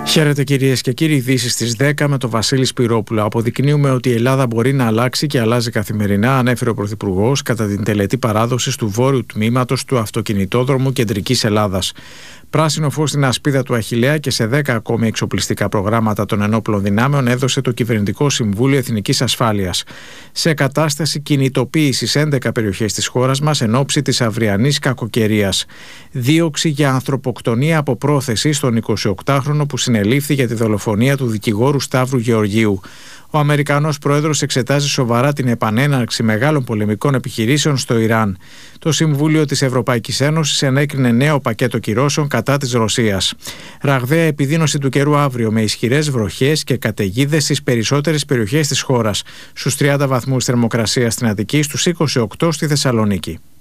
Χαίρετε κυρίες και κύριοι, ειδήσεις στις 10 με τον Βασίλη Σπυρόπουλο. Αποδεικνύουμε ότι η Ελλάδα μπορεί να αλλάξει και αλλάζει καθημερινά, ανέφερε ο Πρωθυπουργός κατά την τελετή παράδοσης του βόρειου τμήματος του αυτοκινητόδρομου Κεντρικής Ελλάδας. Πράσινο φως στην ασπίδα του Αχιλλέα και σε 10 ακόμη εξοπλιστικά προγράμματα των ενόπλων δυνάμεων έδωσε το Κυβερνητικό Συμβούλιο Εθνικής Ασφάλειας. Σε κατάσταση κινητοποίησης 11 περιοχές της χώρας μας εν ώψη της αυριανής κακοκαιρίας. Δίωξη για ανθρωποκτονία από πρόθεση στον 28χρονο που συνελήφθη για τη δολοφονία του δικηγόρου Σταύρου Γεωργίου. Ο Αμερικανός πρόεδρος εξετάζει σοβαρά την επανέναρξη μεγάλων πολεμικών επιχειρήσεων στο Ιράν. Το Συμβούλιο της Ευρωπαϊκής Ένωσης ενέκρινε νέο πακέτο κυρώσεων κατά της Ρωσίας. Ραγδαία επιδείνωση του καιρού αύριο με ισχυρές βροχές και καταιγίδες στις περισσότερες περιοχές της χώρας. Στους 30 βαθμούς θερμοκρασίας στην Αττική, στους 28 στη Θεσσαλονίκη.